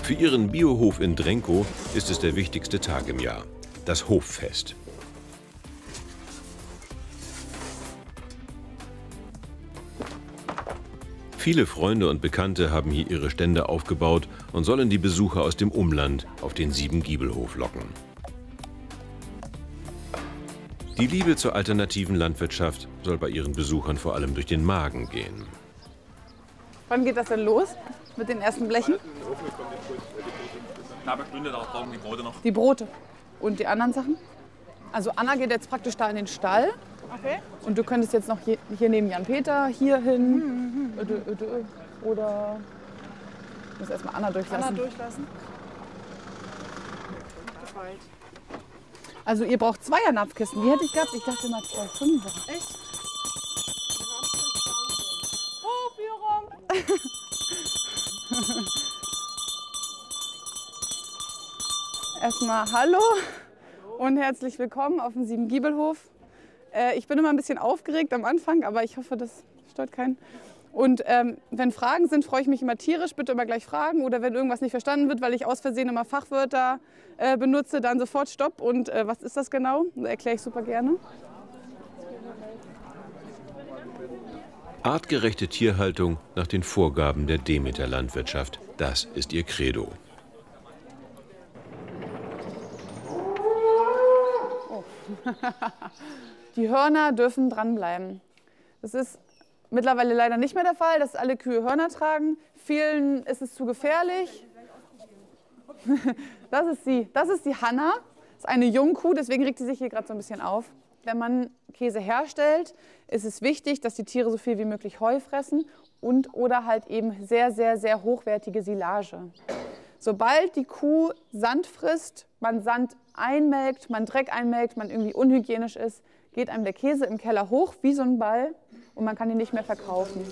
Für ihren Biohof in Drenkow ist es der wichtigste Tag im Jahr, das Hoffest. Viele Freunde und Bekannte haben hier ihre Stände aufgebaut und sollen die Besucher aus dem Umland auf den Siebengiebelhof locken. Die Liebe zur alternativen Landwirtschaft soll bei ihren Besuchern vor allem durch den Magen gehen. Wann geht das denn los mit den ersten Blechen? Die Brote. Und die anderen Sachen? Also Anna geht jetzt praktisch da in den Stall. Okay. Und du könntest jetzt noch hier neben Jan-Peter hier hin. Oder ich muss erstmal Anna durchlassen. Also ihr braucht Zweier-Napfkisten. Die hätte ich gehabt. Ich dachte mal 2 Fünfer. Echt? Erstmal hallo und herzlich willkommen auf dem Siebengiebelhof. Ich bin immer ein bisschen aufgeregt am Anfang, aber ich hoffe, das stört keinen. Und wenn Fragen sind, freue ich mich immer tierisch. Bitte immer gleich fragen. Oder wenn irgendwas nicht verstanden wird, weil ich aus Versehen immer Fachwörter benutze, dann sofort Stopp. Und was ist das genau? Das erkläre ich super gerne. Artgerechte Tierhaltung nach den Vorgaben der Demeter-Landwirtschaft. Das ist ihr Credo. Oh. Die Hörner dürfen dranbleiben. Das ist mittlerweile leider nicht mehr der Fall, dass alle Kühe Hörner tragen. Vielen ist es zu gefährlich. Das ist die Hanna. Das ist eine Jungkuh, deswegen regt sie sich hier gerade so ein bisschen auf. Wenn man Käse herstellt, ist es wichtig, dass die Tiere so viel wie möglich Heu fressen und oder halt eben sehr, sehr, sehr hochwertige Silage. Sobald die Kuh Sand frisst, man Sand einmelkt, man Dreck einmelkt, man irgendwie unhygienisch ist, geht einem der Käse im Keller hoch wie so ein Ball und man kann ihn nicht mehr verkaufen.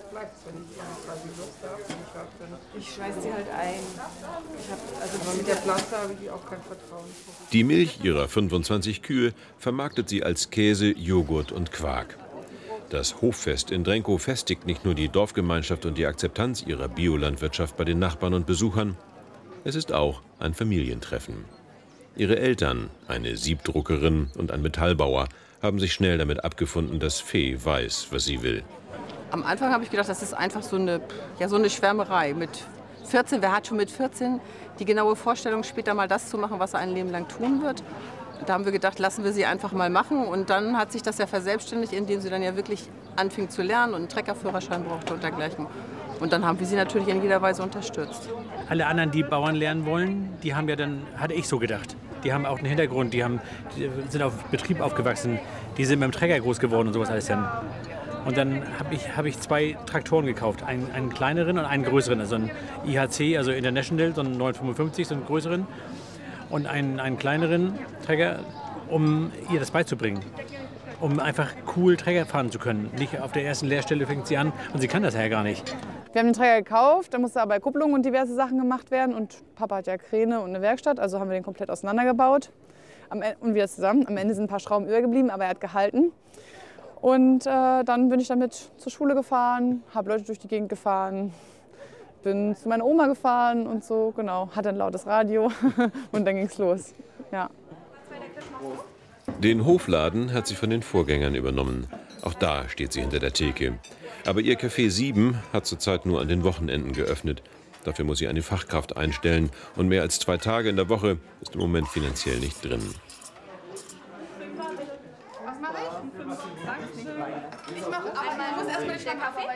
Ich schweiß sie halt ein. Also mit der Pflanze habe ich auch kein Vertrauen. Die Milch ihrer 25 Kühe vermarktet sie als Käse, Joghurt und Quark. Das Hoffest in Drenkow festigt nicht nur die Dorfgemeinschaft und die Akzeptanz ihrer Biolandwirtschaft bei den Nachbarn und Besuchern, es ist auch ein Familientreffen. Ihre Eltern, eine Siebdruckerin und ein Metallbauer, haben sich schnell damit abgefunden, dass Fee weiß, was sie will. Am Anfang habe ich gedacht, das ist einfach so eine Schwärmerei. Mit 14, wer hat schon mit 14 die genaue Vorstellung, später mal das zu machen, was er ein Leben lang tun wird? Da haben wir gedacht, lassen wir sie einfach mal machen. Und dann hat sich das ja verselbstständigt, indem sie dann ja wirklich anfing zu lernen und einen Treckerführerschein brauchte und dergleichen. Und dann haben wir sie natürlich in jeder Weise unterstützt. Alle anderen, die Bauern lernen wollen, die haben ja dann, hatte ich so gedacht, die haben auch einen Hintergrund, die sind auf Betrieb aufgewachsen, die sind mit dem Trecker groß geworden und sowas alles dann. Und dann hab ich 2 Traktoren gekauft, einen kleineren und einen größeren, also einen IHC, also International, so einen 955, so einen größeren und einen kleineren Trecker, um ihr das beizubringen. Um einfach cool Trecker fahren zu können. Nicht auf der ersten Lehrstelle fängt sie an und sie kann das ja gar nicht. Wir haben den Trecker gekauft, da musste aber Kupplung und diverse Sachen gemacht werden. Und Papa hat ja Kräne und eine Werkstatt, also haben wir den komplett auseinandergebaut. Und wieder zusammen. Am Ende sind ein paar Schrauben übergeblieben, aber er hat gehalten. Und dann bin ich damit zur Schule gefahren, habe Leute durch die Gegend gefahren, bin zu meiner Oma gefahren und so, genau. Hatte ein lautes Radio und dann ging's los. Ja. Den Hofladen hat sie von den Vorgängern übernommen. Auch da steht sie hinter der Theke. Aber ihr Café 7 hat zurzeit nur an den Wochenenden geöffnet. Dafür muss sie eine Fachkraft einstellen. Und mehr als 2 Tage in der Woche ist im Moment finanziell nicht drin. Was mache ich? Ich mache einmal, ich muss erstmal den Kaffee.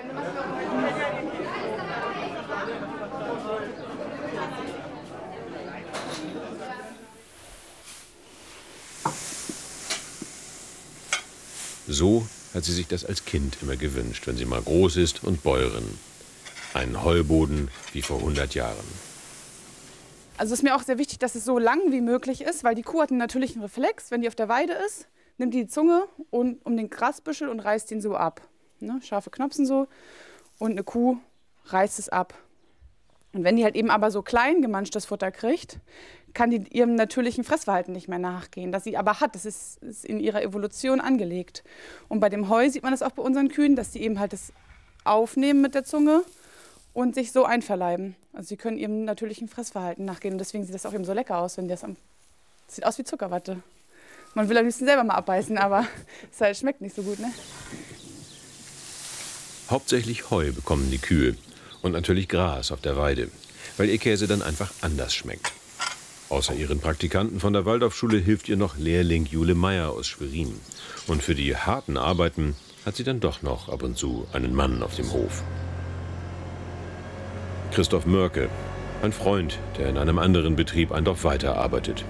So hat sie sich das als Kind immer gewünscht, wenn sie mal groß ist und Bäuerin. Ein Heuboden wie vor 100 Jahren. Also es ist mir auch sehr wichtig, dass es so lang wie möglich ist, weil die Kuh hat einen natürlichen Reflex. Wenn die auf der Weide ist, nimmt die Zunge um den Grasbüschel und reißt ihn so ab. Ne? Scharfe Knopsen so. Und eine Kuh reißt es ab. Und wenn die halt eben aber so klein gemanschtes Futter kriegt, kann die ihrem natürlichen Fressverhalten nicht mehr nachgehen. Das sie aber hat, das ist in ihrer Evolution angelegt. Und bei dem Heu sieht man das auch bei unseren Kühen, dass die eben halt das aufnehmen mit der Zunge und sich so einverleiben. Also sie können ihrem natürlichen Fressverhalten nachgehen und deswegen sieht das auch eben so lecker aus, wenn das sieht aus wie Zuckerwatte. Man will am liebsten selber mal abbeißen, aber es halt schmeckt nicht so gut, ne? Hauptsächlich Heu bekommen die Kühe und natürlich Gras auf der Weide, weil ihr Käse dann einfach anders schmeckt. Außer ihren Praktikanten von der Waldorfschule hilft ihr noch Lehrling Jule Meyer aus Schwerin. Und für die harten Arbeiten hat sie dann doch noch ab und zu einen Mann auf dem Hof. Christoph Mörke, ein Freund, der in einem anderen Betrieb ein Dorf weiter arbeitet.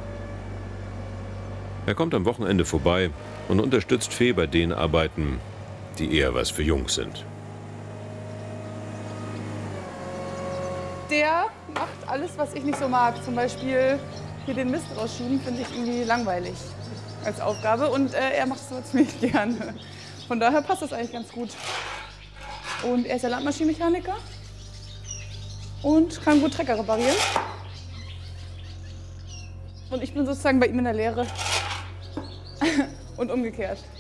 Er kommt am Wochenende vorbei und unterstützt Fee bei den Arbeiten, die eher was für Jungs sind. Der macht alles, was ich nicht so mag. Zum Beispiel hier den Mist rausschieben, finde ich irgendwie langweilig als Aufgabe. Und er macht es so ziemlich gerne. Von daher passt das eigentlich ganz gut. Und er ist ja Landmaschinenmechaniker und kann gut Trecker reparieren. Und ich bin sozusagen bei ihm in der Lehre. Und umgekehrt.